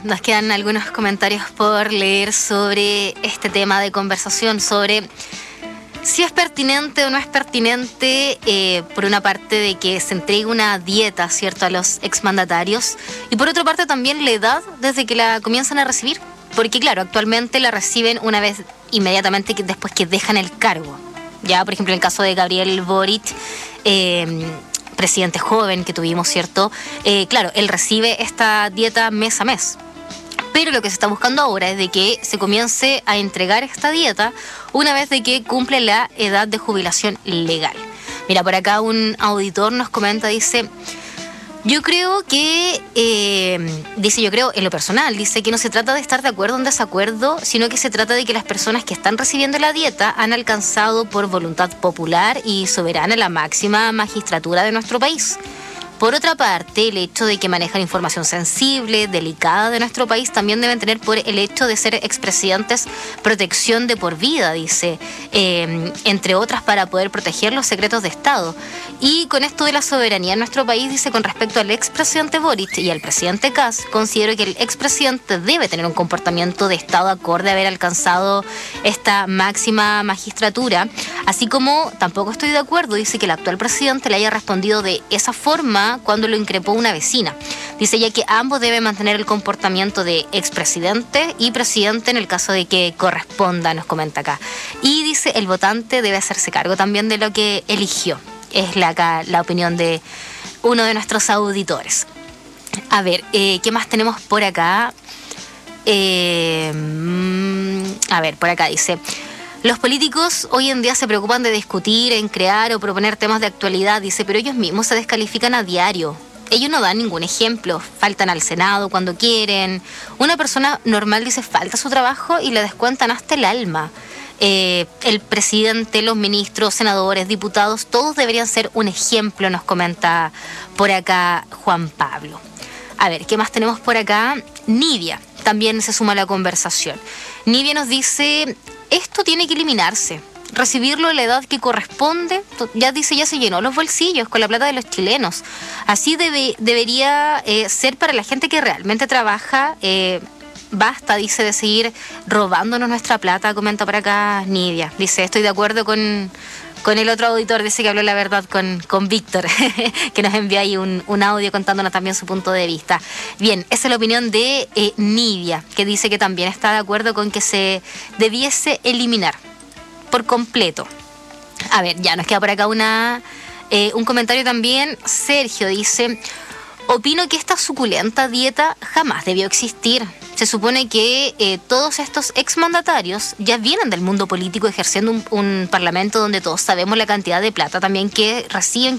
nos quedan algunos comentarios por leer sobre este tema de conversación, sobre si es pertinente o no es pertinente, por una parte de que se entregue una dieta, ¿cierto?, a los exmandatarios, y por otra parte también la edad desde que la comienzan a recibir, porque claro, actualmente la reciben una vez inmediatamente después que dejan el cargo. Ya, por ejemplo, en el caso de Gabriel Boric, presidente joven que tuvimos, ¿cierto? Claro, él recibe esta dieta mes a mes. Pero lo que se está buscando ahora es de que se comience a entregar esta dieta una vez de que cumple la edad de jubilación legal. Mira, por acá un auditor nos comenta, dice... Yo creo que, yo creo en lo personal, dice que no se trata de estar de acuerdo o en desacuerdo, sino que se trata de que las personas que están recibiendo la dieta han alcanzado por voluntad popular y soberana la máxima magistratura de nuestro país. Por otra parte, el hecho de que manejan información sensible, delicada de nuestro país, también deben tener por el hecho de ser expresidentes protección de por vida, dice, entre otras para poder proteger los secretos de Estado. Y con esto de la soberanía en nuestro país, dice, con respecto al expresidente Boric y al presidente Kast, considero que el expresidente debe tener un comportamiento de Estado acorde a haber alcanzado esta máxima magistratura, así como tampoco estoy de acuerdo, dice, que el actual presidente le haya respondido de esa forma cuando lo increpó una vecina. Dice ya que ambos deben mantener el comportamiento de expresidente y presidente en el caso de que corresponda, nos comenta acá. Y dice, el votante debe hacerse cargo también de lo que eligió. Es la opinión de uno de nuestros auditores. A ver, ¿qué más tenemos por acá? A ver, por acá dice... Los políticos hoy en día se preocupan de discutir, en crear o proponer temas de actualidad, dice, pero ellos mismos se descalifican a diario. Ellos no dan ningún ejemplo, faltan al Senado cuando quieren. Una persona normal, dice, falta su trabajo y le descuentan hasta el alma. El presidente, los ministros, senadores, diputados, todos deberían ser un ejemplo, nos comenta por acá Juan Pablo. A ver, ¿qué más tenemos por acá? Nidia también se suma a la conversación. Nidia nos dice... Esto tiene que eliminarse, recibirlo a la edad que corresponde. Ya dice, ya se llenó los bolsillos con la plata de los chilenos. Así debería ser para la gente que realmente trabaja. Basta, dice, de seguir robándonos nuestra plata, comenta por acá Nidia. Dice, estoy de acuerdo con el otro auditor, dice que habló la verdad con Víctor, que nos envió ahí un audio contándonos también su punto de vista. Bien, esa es la opinión de Nidia, que dice que también está de acuerdo con que se debiese eliminar por completo. A ver, ya nos queda por acá un comentario también. Sergio dice... Opino que esta suculenta dieta jamás debió existir. Se supone que todos estos exmandatarios ya vienen del mundo político ejerciendo un parlamento donde todos sabemos la cantidad de plata también que reciben